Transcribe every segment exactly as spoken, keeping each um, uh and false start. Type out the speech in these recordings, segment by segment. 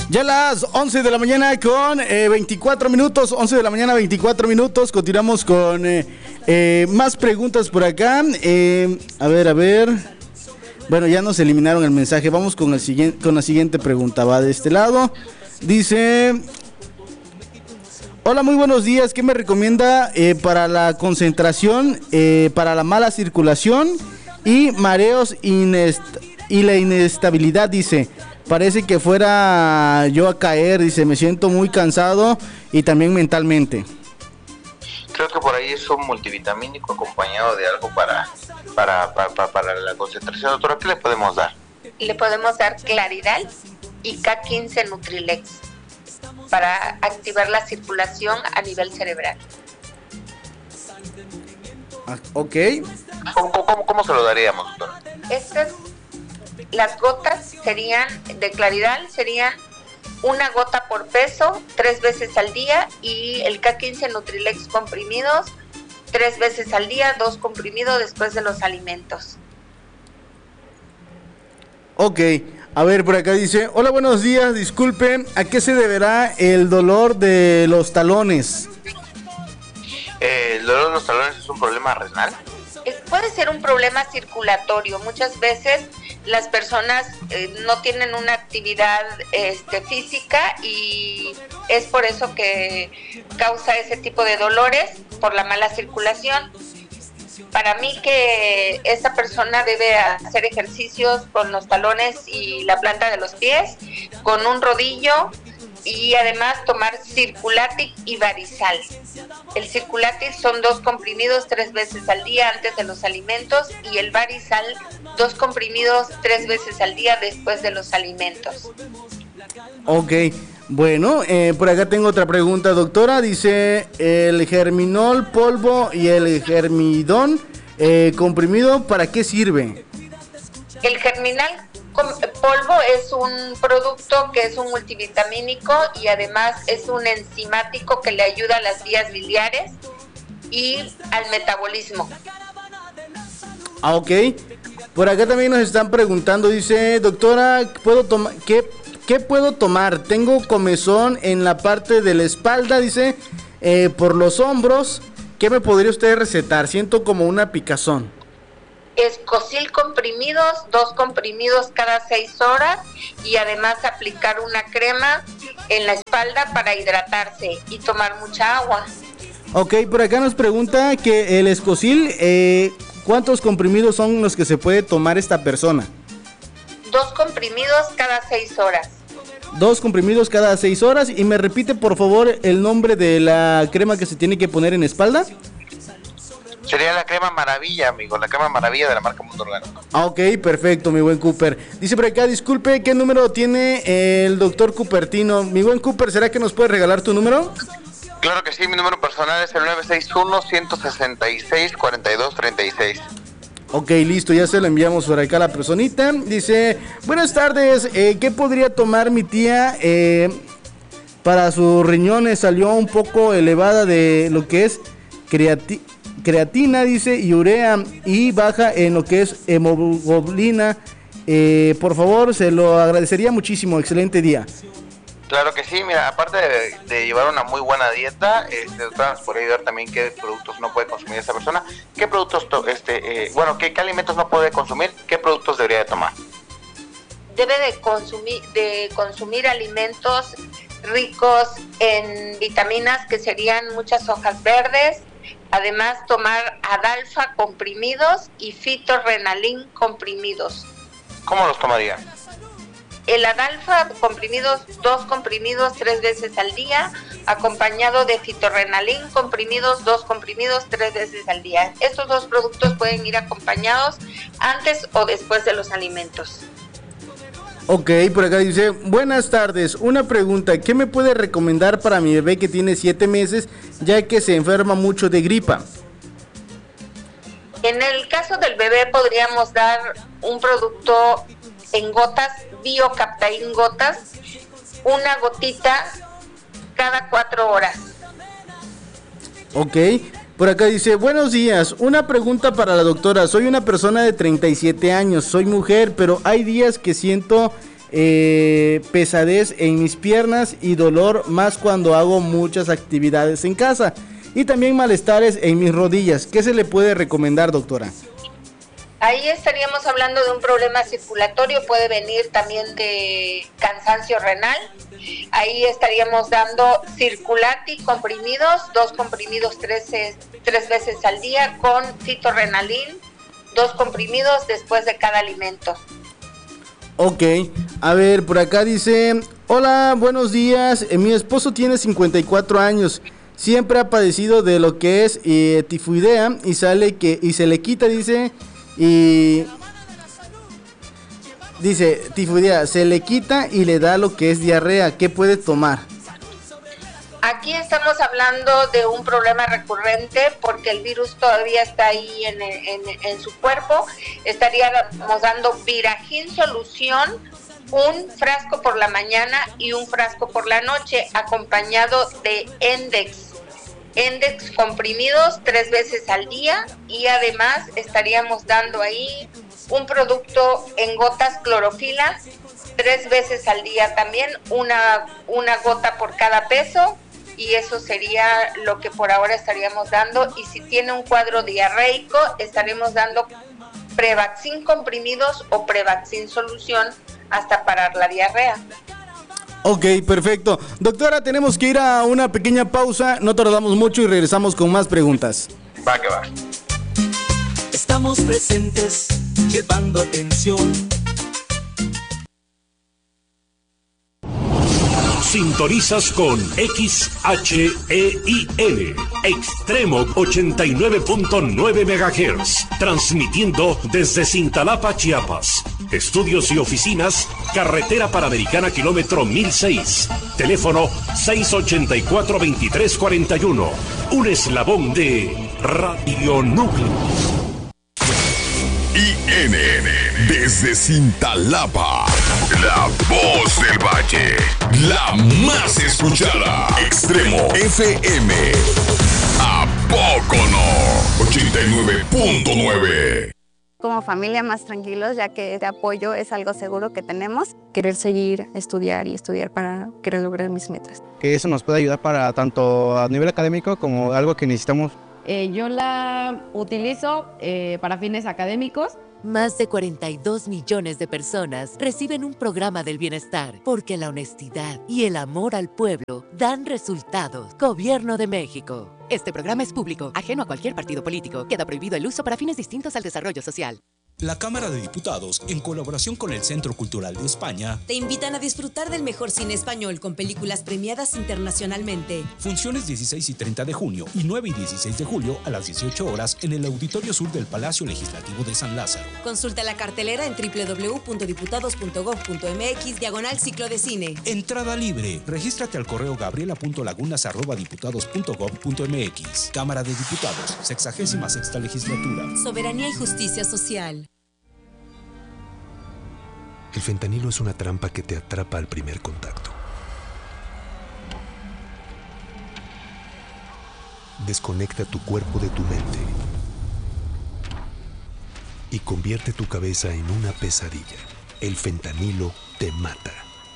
Ya las once de la mañana con eh, veinticuatro minutos, once de la mañana veinticuatro minutos, continuamos con eh, eh, más preguntas por acá. Eh, a ver, a ver. Bueno, ya nos eliminaron el mensaje, vamos con, el siguiente, con la siguiente pregunta, va de este lado. Dice: hola, muy buenos días, ¿qué me recomienda eh, para la concentración, eh, para la mala circulación y mareos inest- y la inestabilidad? Dice, parece que fuera yo a caer, dice, me siento muy cansado y también mentalmente. Creo que por ahí es un multivitamínico acompañado de algo para, para, para, para, para la concentración. Doctora, ¿qué le podemos dar? Le podemos dar Claridal y K quince Nutrilex para activar la circulación a nivel cerebral. Ah, ok. ¿Cómo, cómo, cómo se lo daríamos, doctora? Estas, las gotas serían, de Claridal serían una gota por peso, tres veces al día, y el K quince Nutrilex comprimidos, tres veces al día, dos comprimidos después de los alimentos. Ok, a ver, por acá dice: hola, buenos días, disculpe, ¿a qué se deberá el dolor de los talones? Eh, ¿El dolor de los talones es un problema renal? Es, puede ser un problema circulatorio. Muchas veces las personas eh, no tienen una actividad este, física y es por eso que causa ese tipo de dolores, por la mala circulación. Para mí que esa persona debe hacer ejercicios con los talones y la planta de los pies, con un rodillo, y además tomar Circulatic y Varisal. El Circulatic son dos comprimidos tres veces al día antes de los alimentos, y el Varisal dos comprimidos tres veces al día después de los alimentos. Ok, bueno, eh, por acá tengo otra pregunta, doctora. Dice: el germinol polvo y el germidón eh, comprimido, ¿para qué sirve? El germinal polvo es un producto que es un multivitamínico y además es un enzimático que le ayuda a las vías biliares y al metabolismo. Ah, ok. Por acá también nos están preguntando, dice: doctora, ¿puedo tomar qué, qué puedo tomar? Tengo comezón en la parte de la espalda, dice, eh, por los hombros. ¿Qué me podría usted recetar? Siento como una picazón. Escosil comprimidos, dos comprimidos cada seis horas, y además aplicar una crema en la espalda para hidratarse y tomar mucha agua. Ok, por acá nos pregunta que el Escosil, eh, ¿cuántos comprimidos son los que se puede tomar esta persona? Dos comprimidos cada seis horas. Dos comprimidos cada seis horas. Y me repite por favor el nombre de la crema que se tiene que poner en espalda. Sería la crema Maravilla, amigo, la crema Maravilla de la marca Mundo Orgánico. Ah, ok, perfecto, mi buen Cooper. Dice por acá, disculpe, ¿qué número tiene el doctor Cupertino? Mi buen Cooper, ¿será que nos puede regalar tu número? Claro que sí, mi número personal es el nueve seis uno, uno seis seis, cuatro dos tres seis. Ok, listo, ya se lo enviamos por acá a la personita. Dice: buenas tardes, eh, ¿qué podría tomar mi tía eh, para sus riñones? Salió un poco elevada de lo que es creati- creatina, dice, y urea, y baja en lo que es hemoglobina. Eh, por favor, se lo agradecería muchísimo. Excelente día. Claro que sí, mira, aparte de, de llevar una muy buena dieta, este, doctora, nos podría ayudar también qué productos no puede consumir esa persona, qué productos, to, este, eh, bueno, qué, qué alimentos no puede consumir, qué productos debería de tomar. Debe de consumir, de consumir alimentos ricos en vitaminas, que serían muchas hojas verdes, además tomar Adalfa comprimidos y Fitorrenalin comprimidos. ¿Cómo los tomaría? El Adalfa comprimidos, dos comprimidos tres veces al día, acompañado de Fitorrenalin comprimidos, dos comprimidos tres veces al día. Estos dos productos pueden ir acompañados antes o después de los alimentos. Ok, por acá dice: buenas tardes, una pregunta, ¿qué me puede recomendar para mi bebé que tiene siete meses, ya que se enferma mucho de gripa? En el caso del bebé podríamos dar un producto en gotas, Biocaptain gotas, una gotita cada cuatro horas. Ok, por acá dice: buenos días, una pregunta para la doctora. Soy una persona de treinta y siete años, soy mujer, pero hay días que siento eh, pesadez en mis piernas y dolor más cuando hago muchas actividades en casa. Y también malestares en mis rodillas. ¿Qué se le puede recomendar, doctora? Ahí estaríamos hablando de un problema circulatorio, puede venir también de cansancio renal. Ahí estaríamos dando Circulati comprimidos, dos comprimidos tres, tres veces al día con Fitorrenalin, dos comprimidos después de cada alimento. Ok, a ver, por acá dice, hola, buenos días, eh, mi esposo tiene cincuenta y cuatro años. Siempre ha padecido de lo que es eh, tifoidea y sale que y se le quita, dice, y dice tifoidea, se le quita y le da lo que es diarrea. ¿Qué puede tomar? Aquí estamos hablando de un problema recurrente porque el virus todavía está ahí en, en, en su cuerpo. Estaríamos dando Viragin solución, un frasco por la mañana y un frasco por la noche, acompañado de Endex. Endex comprimidos tres veces al día, y además estaríamos dando ahí un producto en gotas clorofila tres veces al día también, una, una gota por cada peso, y eso sería lo que por ahora estaríamos dando. Y si tiene un cuadro diarreico, estaremos dando Prevaxin comprimidos o Prevaxin solución hasta parar la diarrea. Ok, perfecto. Doctora, tenemos que ir a una pequeña pausa, no tardamos mucho y regresamos con más preguntas. Va que va. Estamos presentes, llevando atención. Sintonizas con X H E I L, Extremo ochenta y nueve punto nueve megahertz, transmitiendo desde Cintalapa, Chiapas. Estudios y oficinas, Carretera Panamericana, kilómetro mil seis. Teléfono seis ochenta y cuatro, veintitrés cuarenta y uno. Un eslabón de Radio Núcleo. I N N, desde Cintalapa, la voz del valle, la más escuchada. Extremo F M, ¿a poco no? ochenta y nueve punto nueve. Como familia más tranquilos, ya que este apoyo es algo seguro que tenemos. Querer seguir, estudiar y estudiar para querer lograr mis metas. Que eso nos puede ayudar para tanto a nivel académico como algo que necesitamos. Eh, yo la utilizo eh, para fines académicos. Más de cuarenta y dos millones de personas reciben un programa del bienestar porque la honestidad y el amor al pueblo dan resultados. Gobierno de México. Este programa es público, ajeno a cualquier partido político. Queda prohibido el uso para fines distintos al desarrollo social. La Cámara de Diputados, en colaboración con el Centro Cultural de España, te invitan a disfrutar del mejor cine español con películas premiadas internacionalmente. Funciones dieciséis y treinta de junio y nueve y dieciséis de julio a las dieciocho horas en el Auditorio Sur del Palacio Legislativo de San Lázaro. Consulta la cartelera en doble u doble u doble u punto diputados punto gob punto m x diagonal ciclo de cine. Entrada libre. Regístrate al correo gabriela punto lagunas arroba diputados punto gob punto m x. Cámara de Diputados, sexagésima sexta legislatura. Soberanía y justicia social. El fentanilo es una trampa que te atrapa al primer contacto. Desconecta tu cuerpo de tu mente y convierte tu cabeza en una pesadilla. El fentanilo te mata.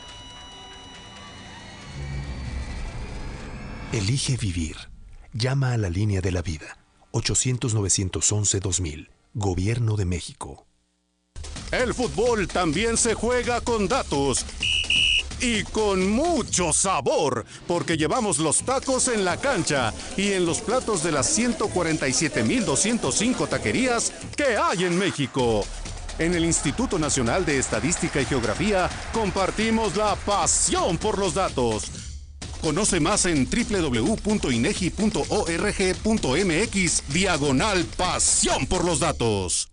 Elige vivir. Llama a la línea de la vida. ochocientos, novecientos once, dos mil. Gobierno de México. El fútbol también se juega con datos y con mucho sabor, porque llevamos los tacos en la cancha y en los platos de las ciento cuarenta y siete mil doscientos cinco taquerías que hay en México. En el Instituto Nacional de Estadística y Geografía compartimos la pasión por los datos. Conoce más en doble u doble u doble u punto inegi punto org punto m x diagonal pasión por los datos.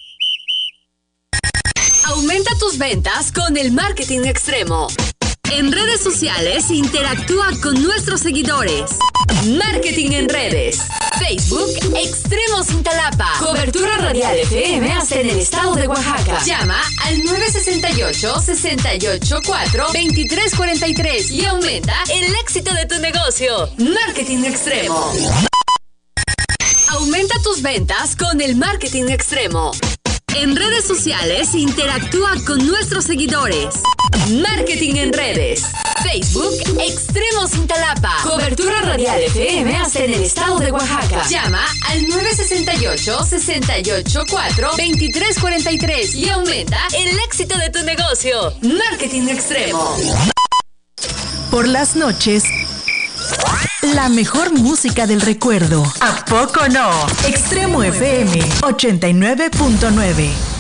Aumenta tus ventas con el marketing extremo. En redes sociales, interactúa con nuestros seguidores. Marketing en redes. Facebook, Extremo Cintalapa. Cobertura radial F M hasta en el estado de Oaxaca. Llama al nueve seis ocho, seis ocho cuatro, dos tres cuatro tres y aumenta el éxito de tu negocio. Marketing extremo. Aumenta tus ventas con el marketing extremo. En redes sociales, interactúa con nuestros seguidores. Marketing en redes. Facebook, Extremo Cintalapa. Cobertura radial F M hasta en el estado de Oaxaca. Llama al nueve seis ocho, seis ocho cuatro, dos tres cuatro tres y aumenta el éxito de tu negocio. Marketing Extremo. Por las noches, la mejor música del recuerdo. ¿A poco no? Extremo F M ochenta y nueve punto nueve.